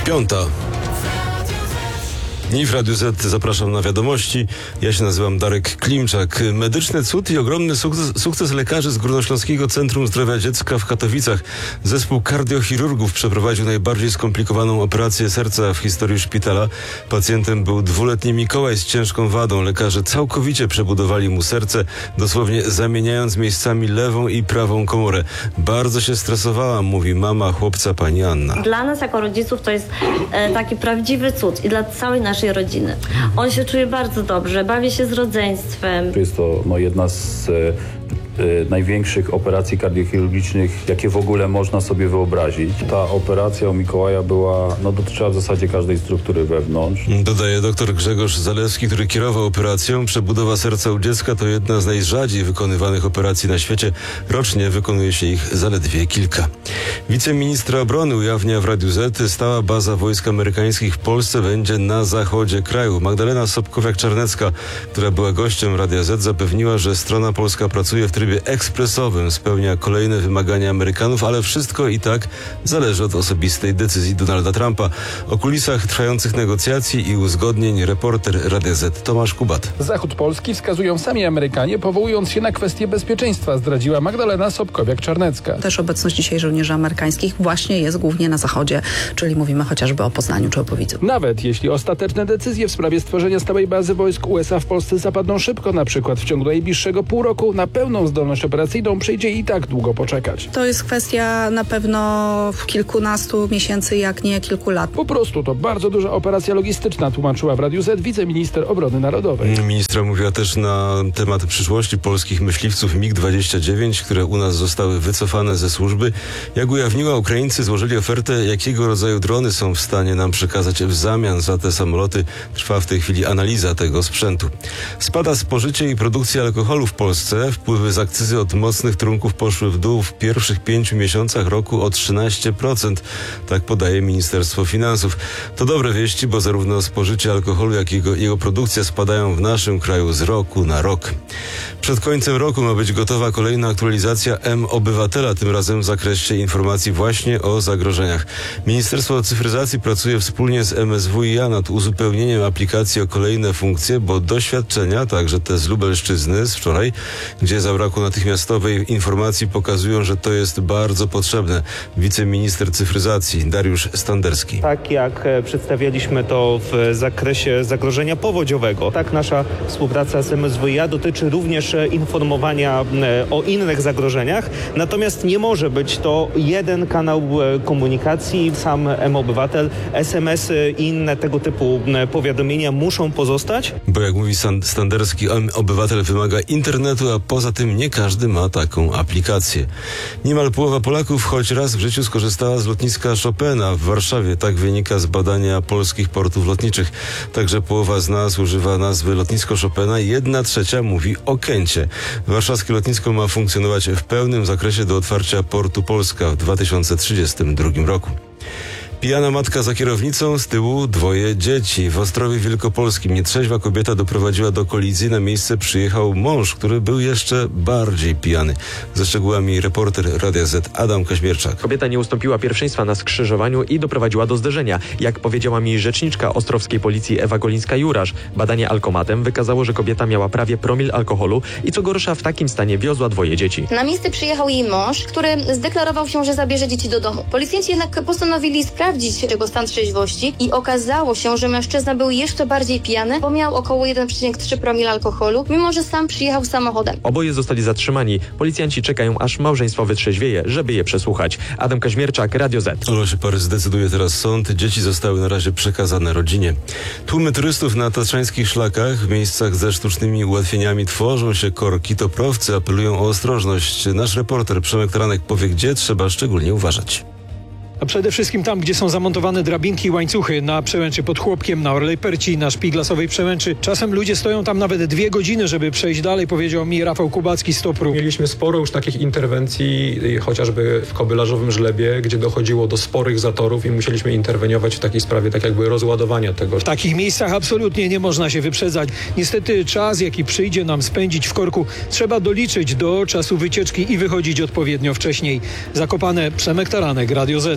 5. I w Radiu Z zapraszam na wiadomości. Ja się nazywam Darek Klimczak. Medyczny cud i ogromny sukces lekarzy z Górnośląskiego Centrum Zdrowia Dziecka w Katowicach. Zespół kardiochirurgów przeprowadził najbardziej skomplikowaną operację serca w historii szpitala. Pacjentem był 2-letni Mikołaj z ciężką wadą. Lekarze całkowicie przebudowali mu serce, dosłownie zamieniając miejscami lewą i prawą komorę. Bardzo się stresowałam, mówi mama chłopca, pani Anna. Dla nas jako rodziców to jest taki prawdziwy cud i dla całej naszej rodziny. On się czuje bardzo dobrze, bawi się z rodzeństwem. Jest to jedna z największych operacji kardiochirurgicznych, jakie w ogóle można sobie wyobrazić. Ta operacja u Mikołaja dotyczyła w zasadzie każdej struktury wewnątrz. Dodaje dr Grzegorz Zalewski, który kierował operacją. Przebudowa serca u dziecka to jedna z najrzadziej wykonywanych operacji na świecie. Rocznie wykonuje się ich zaledwie kilka. Wiceministra obrony ujawnia w Radiu Z, stała baza wojsk amerykańskich w Polsce będzie na zachodzie kraju. Magdalena Sobkowiak-Czarnecka, która była gościem Radia Z, zapewniła, że strona polska pracuje w trybie ekspresowym, spełnia kolejne wymagania Amerykanów, ale wszystko i tak zależy od osobistej decyzji Donalda Trumpa. O kulisach trwających negocjacji i uzgodnień reporter Radia Z Tomasz Kubat. Zachód Polski wskazują sami Amerykanie, powołując się na kwestie bezpieczeństwa, zdradziła Magdalena Sobkowiak-Czarnecka. Też obecność dzisiaj żołnierzy amerykańskich właśnie jest głównie na zachodzie, czyli mówimy chociażby o Poznaniu czy Opowidzu. Nawet jeśli ostateczne decyzje w sprawie stworzenia stałej bazy wojsk USA w Polsce zapadną szybko, na przykład w ciągu najbliższego pół roku, na pełną zdolność operacyjną przyjdzie i tak długo poczekać. To jest kwestia na pewno kilkunastu miesięcy, jak nie kilku lat. Po prostu to bardzo duża operacja logistyczna, tłumaczyła w Radiu Z wiceminister obrony narodowej. Ministra mówiła też na temat przyszłości polskich myśliwców MiG-29, które u nas zostały wycofane ze służby. Jak ujawniła, Ukraińcy złożyli ofertę, jakiego rodzaju drony są w stanie nam przekazać w zamian za te samoloty. Trwa w tej chwili analiza tego sprzętu. Spada spożycie i produkcja alkoholu w Polsce. Wpływy z akcyzy od mocnych trunków poszły w dół w pierwszych 5 miesiącach roku o 13%. Tak podaje Ministerstwo Finansów. To dobre wieści, bo zarówno spożycie alkoholu, jak i jego produkcja spadają w naszym kraju z roku na rok. Przed końcem roku ma być gotowa kolejna aktualizacja mObywatela, tym razem w zakresie informacji właśnie o zagrożeniach. Ministerstwo Cyfryzacji pracuje wspólnie z MSWiA nad uzupełnieniem aplikacji o kolejne funkcje, bo doświadczenia, także te z Lubelszczyzny z wczoraj, gdzie zabrakło natychmiastowej informacji, pokazują, że to jest bardzo potrzebne. Wiceminister cyfryzacji Dariusz Standerski. Tak jak przedstawialiśmy to w zakresie zagrożenia powodziowego, tak nasza współpraca z MSWiA dotyczy również informowania o innych zagrożeniach, natomiast nie może być to jeden kanał komunikacji. Sam mObywatel, SMS-y i inne tego typu powiadomienia muszą pozostać. Bo jak mówi Standerski, mObywatel wymaga internetu, a poza tym nie każdy ma taką aplikację. Niemal połowa Polaków choć raz w życiu skorzystała z lotniska Chopina w Warszawie. Tak wynika z badania polskich portów lotniczych. Także połowa z nas używa nazwy lotnisko Chopina, 1/3 mówi o Kęcie. Warszawskie lotnisko ma funkcjonować w pełnym zakresie do otwarcia portu Polska w 2032 roku. Pijana matka za kierownicą, z tyłu 2 dzieci. W Ostrowie Wielkopolskim nietrzeźwa kobieta doprowadziła do kolizji. Na miejsce przyjechał mąż, który był jeszcze bardziej pijany. Ze szczegółami reporter Radia Z Adam Kaźmierczak. Kobieta nie ustąpiła pierwszeństwa na skrzyżowaniu i doprowadziła do zderzenia. Jak powiedziała mi rzeczniczka ostrowskiej policji Ewa Golińska-Jurasz, badanie alkomatem wykazało, że kobieta miała prawie promil alkoholu i co gorsza w takim stanie wiozła 2 dzieci. Na miejsce przyjechał jej mąż, który zdeklarował się, że zabierze dzieci do domu. Policjanci jednak postanowili sprawdzić jego stan trzeźwości i okazało się, że mężczyzna był jeszcze bardziej pijany, bo miał około 1,3 promila alkoholu, mimo że sam przyjechał samochodem. Oboje zostali zatrzymani. Policjanci czekają, aż małżeństwo wytrzeźwieje, żeby je przesłuchać. Adam Kaźmierczak, Radio Z. O losie pary zdecyduje teraz sąd. Dzieci zostały na razie przekazane rodzinie. Tłumy turystów na tatrzańskich szlakach, w miejscach ze sztucznymi ułatwieniami tworzą się korki. Toprowcy apelują o ostrożność. Nasz reporter Przemek Taranek powie, gdzie trzeba szczególnie uważać. A przede wszystkim tam, gdzie są zamontowane drabinki i łańcuchy na przełęczy pod Chłopkiem, na Orlej Perci, na Szpiglasowej przełęczy. Czasem ludzie stoją tam nawet 2 godziny, żeby przejść dalej, powiedział mi Rafał Kubacki z Topru. Mieliśmy sporo już takich interwencji, chociażby w Kobylarzowym Żlebie, gdzie dochodziło do sporych zatorów i musieliśmy interweniować w takiej sprawie, tak jakby rozładowania tego. W takich miejscach absolutnie nie można się wyprzedzać. Niestety czas, jaki przyjdzie nam spędzić w korku, trzeba doliczyć do czasu wycieczki i wychodzić odpowiednio wcześniej. Zakopane, Przemek Taranek, Radio Z.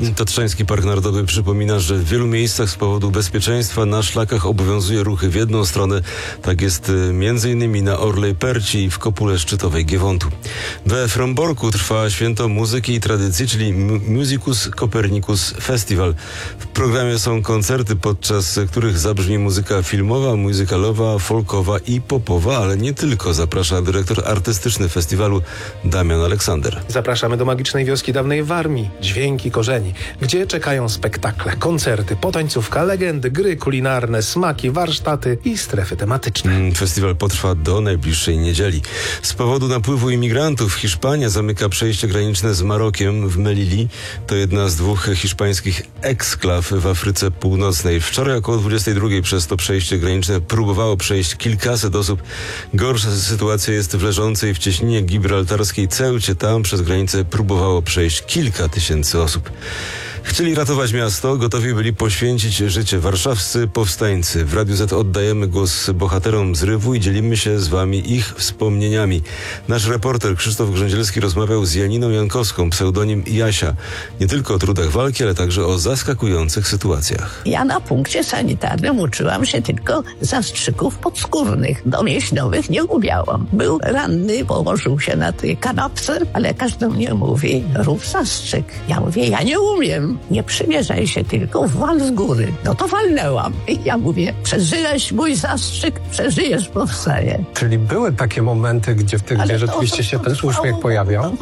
Tatrzański Park Narodowy przypomina, że w wielu miejscach z powodu bezpieczeństwa na szlakach obowiązuje ruchy w jedną stronę. Tak jest m.in. na Orlej Perci i w kopule szczytowej Giewontu. We Fromborku trwa święto muzyki i tradycji, czyli Musicus Copernicus Festival. W programie są koncerty, podczas których zabrzmi muzyka filmowa, muzykalowa, folkowa i popowa, ale nie tylko, zaprasza dyrektor artystyczny festiwalu Damian Aleksander. Zapraszamy do magicznej wioski dawnej Warmii, Dźwięki Korzeni, gdzie czekają spektakle, koncerty, potańcówka, legendy, gry kulinarne, smaki, warsztaty i strefy tematyczne. Festiwal potrwa do najbliższej niedzieli. Z powodu napływu imigrantów Hiszpania zamyka przejście graniczne z Marokiem w Melili. To jedna z 2 hiszpańskich eksklaw w Afryce Północnej. Wczoraj około 22 przez to przejście graniczne próbowało przejść kilkaset osób. Gorsza sytuacja jest w leżącej w cieśninie gibraltarskiej Ceucie. Tam przez granicę próbowało przejść kilka tysięcy osób. Chcieli ratować miasto, gotowi byli poświęcić życie warszawscy powstańcy. W Radiu Z oddajemy głos bohaterom zrywu i dzielimy się z wami ich wspomnieniami. Nasz reporter Krzysztof Grządzielski rozmawiał z Janiną Jankowską, pseudonim Jasia. Nie tylko o trudach walki, ale także o zaskakujących sytuacjach. Ja na punkcie sanitarnym uczyłam się tylko zastrzyków podskórnych. Do mięśniowych nie umiałam. Był ranny, położył się na tej kanapce, a lekarz do mnie mówi: rób zastrzyk. Ja mówię: ja nie umiem. Nie przymierzaj się, tylko wal z góry. No to walnęłam. I ja mówię: przeżyłeś mój zastrzyk, przeżyjesz powstanie. Czyli były takie momenty, gdzie wtedy rzeczywiście się ten uśmiech pojawiał?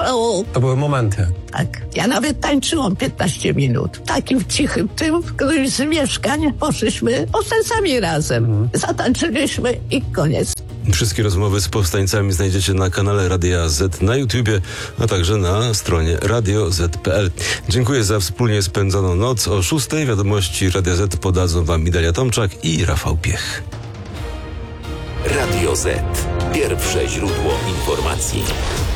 To były momenty. Tak. Ja nawet tańczyłam 15 minut. W takim cichym tym, w którymś z mieszkań poszliśmy powstańcami razem. Zatańczyliśmy i koniec. Wszystkie rozmowy z powstańcami znajdziecie na kanale Radia Z na YouTubie, a także na stronie radioz.pl. Dziękuję za wspólnie spędzoną noc. O 6:00 wiadomości Radia Z podadzą wam Idalia Tomczak i Rafał Piech. Radio Z. Pierwsze źródło informacji.